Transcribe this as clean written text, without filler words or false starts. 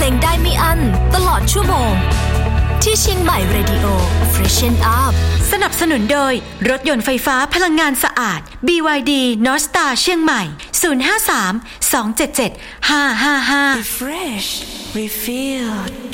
งได้ไม่อั้นตลอดชั่วโมงที่เชียงใหม่ Radio Freshen Up สนับสนุนโดยรถยนต์ไฟฟ้าพลังงานสะอาด BYD North Star เชียงใหม่053 277 555 Refresh Refill